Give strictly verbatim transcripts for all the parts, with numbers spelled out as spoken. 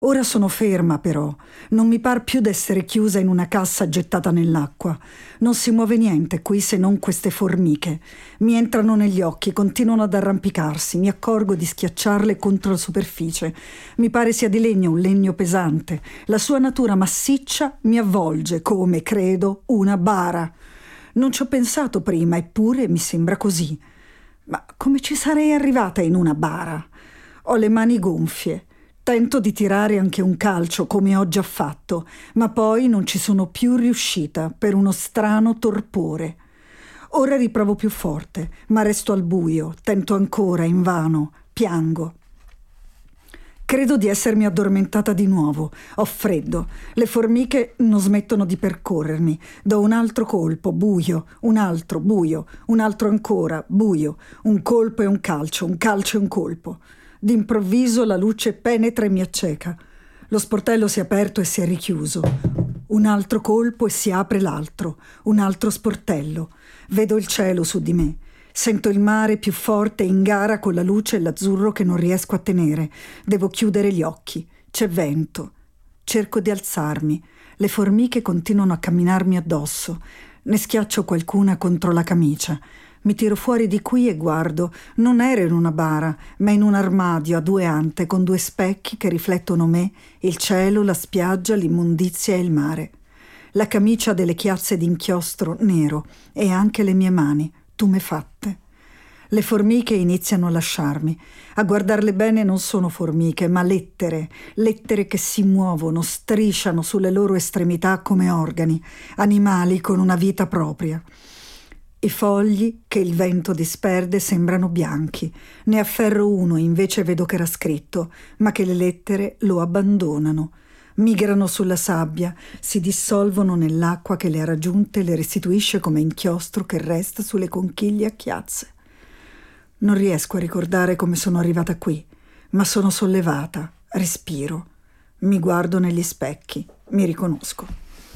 Ora sono ferma però, non mi par più d'essere chiusa in una cassa gettata nell'acqua. Non si muove niente qui se non queste formiche. Mi entrano negli occhi, continuano ad arrampicarsi, mi accorgo di schiacciarle contro la superficie. Mi pare sia di legno, un legno pesante. La sua natura massiccia mi avvolge come, credo, una bara. Non ci ho pensato prima, eppure mi sembra così. Ma come ci sarei arrivata in una bara? Ho le mani gonfie. Tento di tirare anche un calcio, come ho già fatto, ma poi non ci sono più riuscita per uno strano torpore. Ora riprovo più forte, ma resto al buio, tento ancora, invano, piango. Credo di essermi addormentata di nuovo. Ho freddo. Le formiche non smettono di percorrermi. Do un altro colpo, buio, un altro, buio, un altro ancora, buio, un colpo e un calcio, un calcio e un colpo. D'improvviso la luce penetra e mi acceca. Lo sportello si è aperto e si è richiuso. Un altro colpo e si apre l'altro. Un altro sportello. Vedo il cielo su di me. Sento il mare più forte in gara con la luce e l'azzurro che non riesco a tenere. Devo chiudere gli occhi. C'è vento. Cerco di alzarmi. Le formiche continuano a camminarmi addosso. Ne schiaccio qualcuna contro la camicia. Mi tiro fuori di qui e guardo. Non ero in una bara, ma in un armadio a due ante con due specchi che riflettono me, il cielo, la spiaggia, l'immondizia e il mare. La camicia ha delle chiazze d'inchiostro nero e anche le mie mani, tumefatte. Le formiche iniziano a lasciarmi. A guardarle bene non sono formiche, ma lettere, lettere che si muovono, strisciano sulle loro estremità come organi, animali con una vita propria. I fogli che il vento disperde sembrano bianchi. Ne afferro uno, invece vedo che era scritto, ma che le lettere lo abbandonano. Migrano sulla sabbia, si dissolvono nell'acqua che le ha raggiunte e le restituisce come inchiostro che resta sulle conchiglie a chiazze. Non riesco a ricordare come sono arrivata qui, ma sono sollevata, respiro. Mi guardo negli specchi, mi riconosco.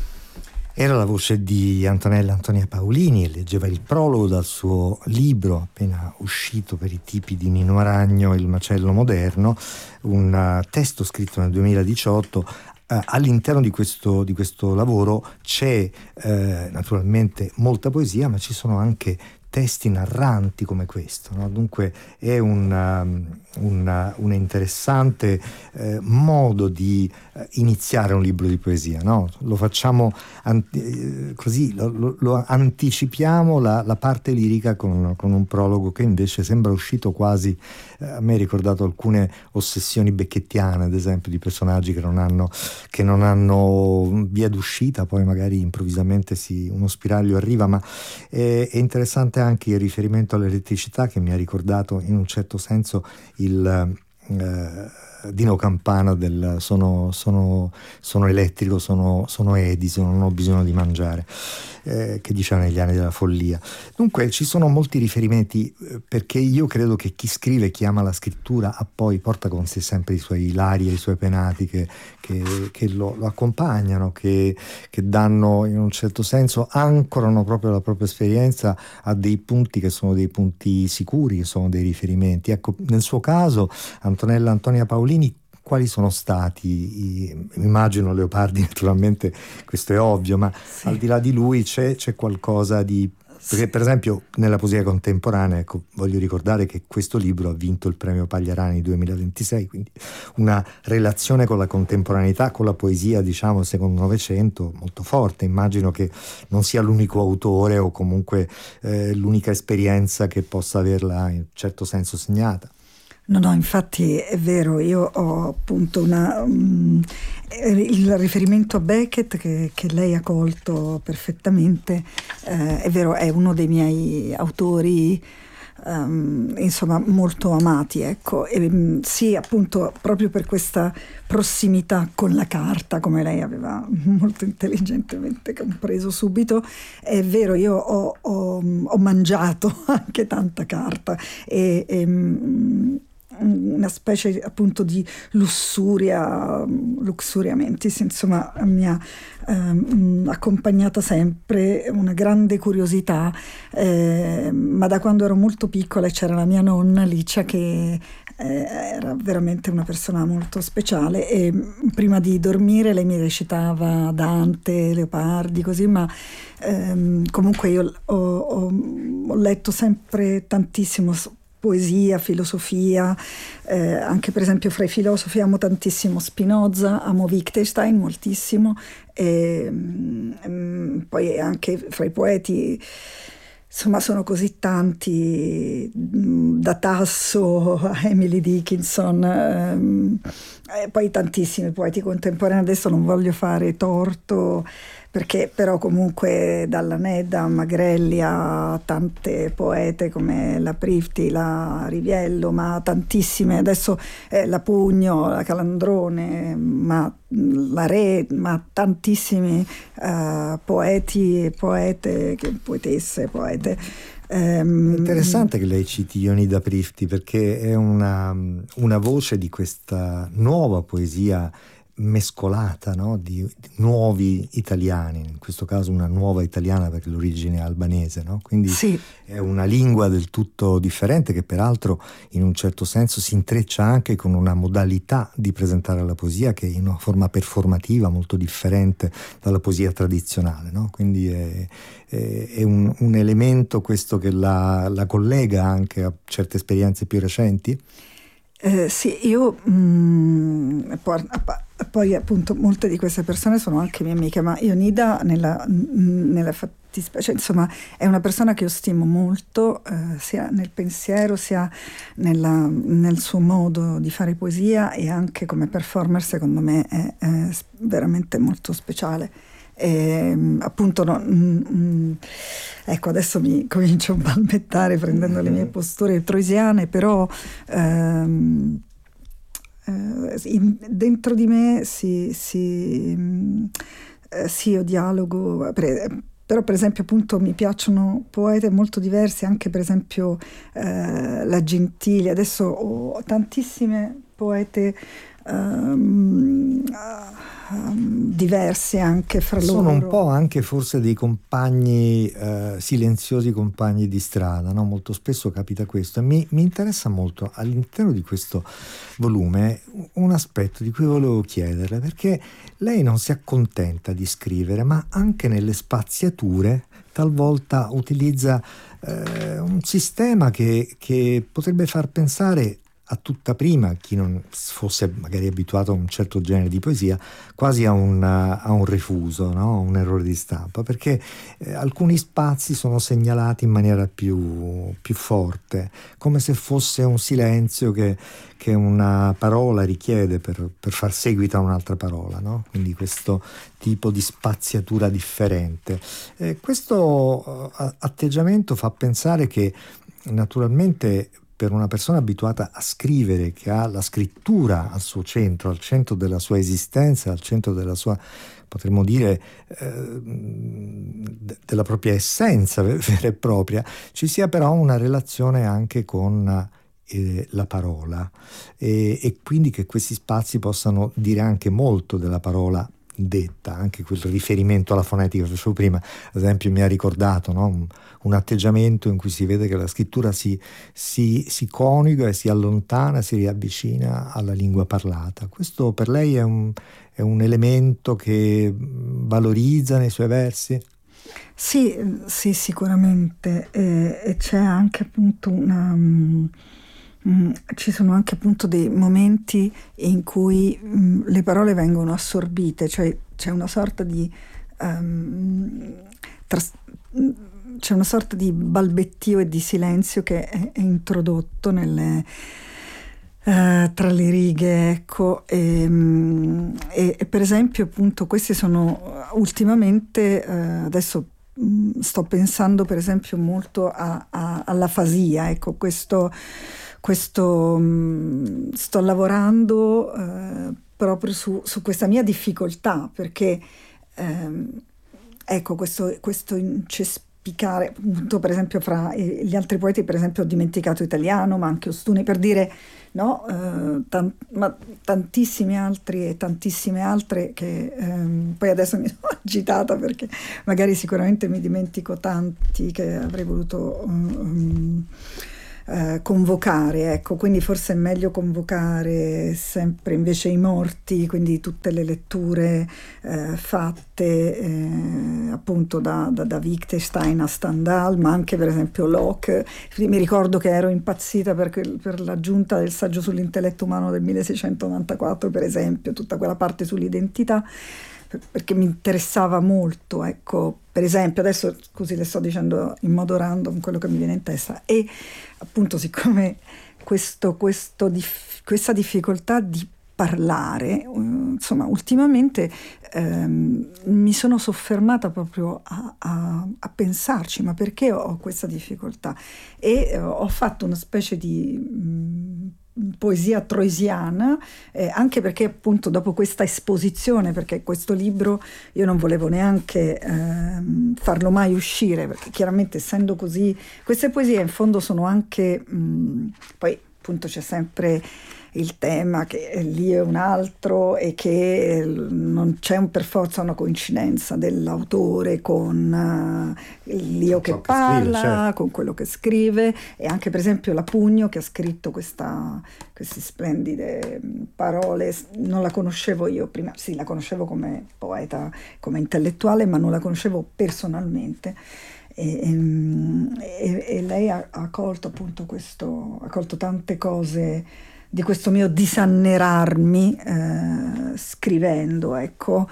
Era la voce di Antonella Antonia Paolini e leggeva il prologo dal suo libro appena uscito per i tipi di Nino Aragno, Il macello moderno, un uh, testo scritto nel duemiladiciotto. Uh, all'interno di questo, di questo lavoro c'è uh, naturalmente molta poesia, ma ci sono anche testi narranti come questo, no? Dunque è un, um, un, un interessante eh, modo di eh, iniziare un libro di poesia, no? Lo facciamo anti- eh, così, lo, lo, lo anticipiamo la, la parte lirica con, con un prologo che invece sembra uscito quasi, eh, a me ha ricordato alcune ossessioni becchettiane, ad esempio, di personaggi che non hanno, che non hanno via d'uscita, poi magari improvvisamente si, uno spiraglio arriva, ma è, è interessante anche il riferimento all'elettricità che mi ha ricordato in un certo senso il eh, Dino Campana del sono, sono, sono elettrico, sono, sono Edison, non ho bisogno di mangiare, eh, che diceva negli anni della follia. Dunque ci sono molti riferimenti, eh, perché io credo che chi scrive, chi ama la scrittura, ha poi porta con sé sempre i suoi ilari e i suoi penati che, che, che lo, lo accompagnano, che, che danno in un certo senso, ancorano proprio la propria esperienza a dei punti che sono dei punti sicuri, che sono dei riferimenti. Ecco, nel suo caso Antonella Antonia Paolini, quali sono stati i, immagino Leopardi, naturalmente questo è ovvio, ma sì, al di là di lui c'è, c'è qualcosa di, perché per esempio nella poesia contemporanea, ecco, voglio ricordare che questo libro ha vinto il premio Pagliarani duemilaventisei, quindi una relazione con la contemporaneità, con la poesia, diciamo, del secondo Novecento molto forte. Immagino che non sia l'unico autore o comunque eh, l'unica esperienza che possa averla in un certo senso segnata. No, no, infatti è vero, io ho appunto una, um, il riferimento a Beckett che, che lei ha colto perfettamente, eh, è vero, è uno dei miei autori um, insomma molto amati, ecco, e, um, sì, appunto proprio per questa prossimità con la carta, come lei aveva molto intelligentemente compreso subito. È vero, io ho, ho, ho mangiato anche tanta carta e, e una specie appunto di lussuria, luxuria mentis, insomma mi ha ehm, accompagnata sempre una grande curiosità, eh, ma da quando ero molto piccola c'era la mia nonna Licia che eh, era veramente una persona molto speciale, e prima di dormire lei mi recitava Dante, Leopardi, così, ma ehm, comunque io ho, ho, ho letto sempre tantissimo poesia, filosofia, eh, anche per esempio fra i filosofi amo tantissimo Spinoza, amo Wittgenstein moltissimo, e um, poi anche fra i poeti, insomma, sono così tanti, da Tasso a Emily Dickinson, ehm, e poi tantissimi poeti contemporanei. Adesso non voglio fare torto, perché però comunque dalla Nedda a Magrelli a tante poete come la Prifti, la Riviello, ma tantissime, adesso eh, la Pugno, la Calandrone, ma la Re, ma tantissimi uh, poeti e poete, che, poetesse, poete. Um, è interessante che lei citi Ionida Prifti, perché è una, una voce di questa nuova poesia mescolata, no? di, di nuovi italiani, in questo caso una nuova italiana perché l'origine è albanese, no? Quindi sì. È una lingua del tutto differente, che peraltro in un certo senso si intreccia anche con una modalità di presentare la poesia che è in una forma performativa molto differente dalla poesia tradizionale, no? Quindi è, è, è un, un elemento questo che la, la collega anche a certe esperienze più recenti? Eh, sì, io mh, poi, poi appunto molte di queste persone sono anche mie amiche, ma Ionida nella, nella fattispecie, insomma, è una persona che io stimo molto, eh, sia nel pensiero sia nella, nel suo modo di fare poesia, e anche come performer secondo me è, è veramente molto speciale. E, appunto no, mm, mm, ecco, adesso mi comincio a balbettare prendendo le mie posture troisiane, però ehm, eh, in, dentro di me si, si, eh, sì, io dialogo, pre, però per esempio appunto mi piacciono poete molto diversi, anche per esempio eh, la Gentili. Adesso ho tantissime poete um, um, diversi anche fra loro. Sono un po' anche forse dei compagni, eh, silenziosi compagni di strada, no? Molto spesso capita questo, e mi, mi interessa molto all'interno di questo volume un aspetto di cui volevo chiederle, perché lei non si accontenta di scrivere, ma anche nelle spaziature talvolta utilizza eh, un sistema che, che potrebbe far pensare a tutta prima chi non fosse magari abituato a un certo genere di poesia, quasi a un, a un refuso, no? Un errore di stampa, perché eh, alcuni spazi sono segnalati in maniera più, più forte, come se fosse un silenzio che, che una parola richiede per, per far seguito a un'altra parola, no? Quindi questo tipo di spaziatura differente. Eh, questo uh, atteggiamento fa pensare che naturalmente per una persona abituata a scrivere, che ha la scrittura al suo centro, al centro della sua esistenza, al centro della sua, potremmo dire, eh, della propria essenza vera e propria, ci sia però una relazione anche con eh, la parola, e, e quindi che questi spazi possano dire anche molto della parola detta, anche quel riferimento alla fonetica che facevo prima, ad esempio, mi ha ricordato, no? un, un atteggiamento in cui si vede che la scrittura si, si, si coniuga e si allontana, si riavvicina alla lingua parlata. Questo per lei è un, è un elemento che valorizza nei suoi versi? Sì, sì, sicuramente, e, e c'è anche appunto una... Um... Mm, ci sono anche appunto dei momenti in cui mm, le parole vengono assorbite, cioè c'è una sorta di um, tras- c'è una sorta di balbettio e di silenzio che è, è introdotto nelle, uh, tra le righe, ecco, e, um, e, e per esempio appunto questi sono ultimamente, uh, adesso um, sto pensando per esempio molto a, a, all'afasia, ecco, questo Questo mh, sto lavorando eh, proprio su, su questa mia difficoltà, perché ehm, ecco questo, questo incespicare appunto, per esempio fra gli altri poeti, per esempio ho dimenticato Italiano, ma anche Ostuni, per dire no? Eh, tan- ma tantissimi altri e tantissime altre che ehm, poi adesso mi sono agitata perché magari sicuramente mi dimentico tanti che avrei voluto um, Uh, convocare, ecco, quindi forse è meglio convocare sempre invece i morti, quindi tutte le letture uh, fatte eh, appunto da, da, da Wittgenstein a Stendhal, ma anche per esempio Locke. Mi ricordo che ero impazzita per, quel, per l'aggiunta del saggio sull'intelletto umano del milleseicentonovantaquattro, per esempio, tutta quella parte sull'identità, perché mi interessava molto, ecco, per esempio, adesso così le sto dicendo in modo random quello che mi viene in testa, e appunto siccome questo, questo dif- questa difficoltà di parlare, uh, insomma, ultimamente ehm, mi sono soffermata proprio a, a, a pensarci, ma perché ho questa difficoltà? E eh, ho fatto una specie di mh, poesia troisiana, eh, anche perché appunto dopo questa esposizione, perché questo libro io non volevo neanche ehm, farlo mai uscire, perché chiaramente essendo così, queste poesie in fondo sono anche, mh, poi appunto c'è sempre il tema che lì è un altro e che non c'è un, per forza una coincidenza dell'autore con uh, l'io che parla, scrive, certo, con quello che scrive, e anche per esempio la Pugno che ha scritto questa, queste splendide parole. Non la conoscevo io prima, sì, la conoscevo come poeta, come intellettuale, ma non la conoscevo personalmente. E, e, e lei ha, ha colto appunto questo, ha colto tante cose di questo mio disannerarmi eh, scrivendo, ecco,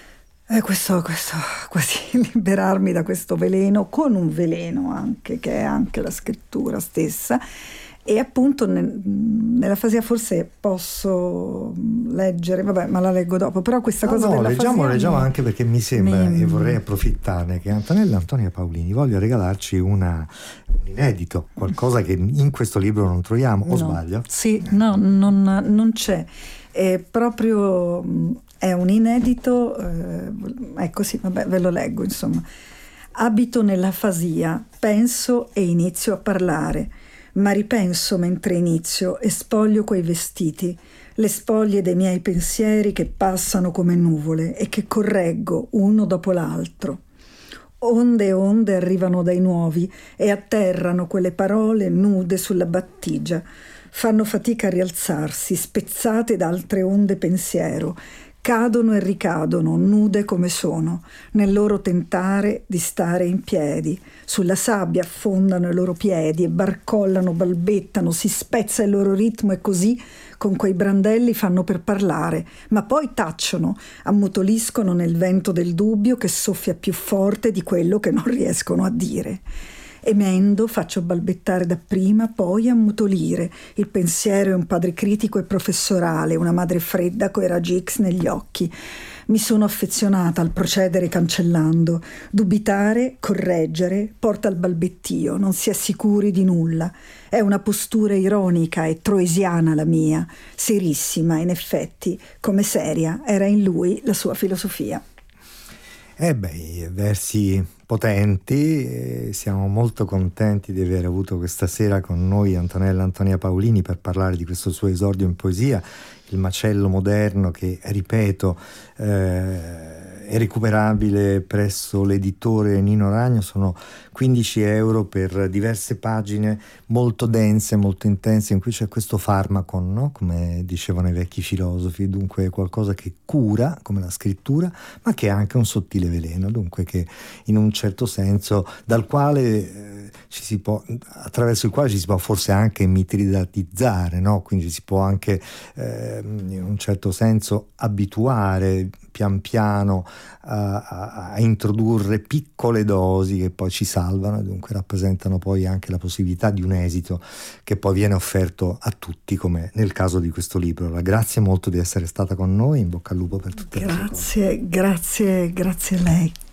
e questo, questo quasi liberarmi da questo veleno, con un veleno anche, che è anche la scrittura stessa. E appunto nel, nella fasia forse posso leggere, vabbè, ma la leggo dopo, però questa no, cosa no, della leggiamo, fasia leggiamo mi, anche perché mi sembra, mi, e vorrei approfittarne, che Antonella Antonia Paolini voglia regalarci una, un inedito, qualcosa che in questo libro non troviamo, o no, sbaglio? Sì, no, non, non c'è, è proprio, è un inedito, eh, ecco sì, vabbè, ve lo leggo, insomma. Abito nella fasia, penso e inizio a parlare, ma ripenso mentre inizio e spoglio quei vestiti, le spoglie dei miei pensieri che passano come nuvole e che correggo uno dopo l'altro. Onde e onde arrivano dai nuovi e atterrano quelle parole nude sulla battigia, fanno fatica a rialzarsi, spezzate da altre onde pensiero, cadono e ricadono, nude come sono, nel loro tentare di stare in piedi. Sulla sabbia affondano i loro piedi e barcollano, balbettano, si spezza il loro ritmo e così, con quei brandelli, fanno per parlare, ma poi tacciono, ammutoliscono nel vento del dubbio che soffia più forte di quello che non riescono a dire. Emendo, faccio balbettare dapprima, poi ammutolire. Il pensiero è un padre critico e professorale, una madre fredda coi raggi X negli occhi. Mi sono affezionata al procedere cancellando. Dubitare, correggere, porta al balbettio, non si è sicuri di nulla. È una postura ironica e troesiana la mia, serissima in effetti, come seria era in lui la sua filosofia. Eh beh, versi potenti, eh, siamo molto contenti di aver avuto questa sera con noi Antonella Antonia Paolini per parlare di questo suo esordio in poesia, Il macello moderno, che ripeto eh, è recuperabile presso l'editore Nino Ragno. Sono quindici euro per diverse pagine molto dense, molto intense, in cui c'è questo farmacon, no? Come dicevano i vecchi filosofi, dunque qualcosa che cura come la scrittura, ma che è anche un sottile veleno, dunque che in un certo senso dal quale eh, ci si può, attraverso il quale ci si può forse anche mitridatizzare, no? Quindi si può anche eh, in un certo senso abituare pian piano a, a, a introdurre piccole dosi che poi ci salvano e dunque rappresentano poi anche la possibilità di un esito che poi viene offerto a tutti, come nel caso di questo libro. Allora, grazie molto di essere stata con noi, in bocca al lupo per tutte le cose. Grazie, grazie, grazie a lei.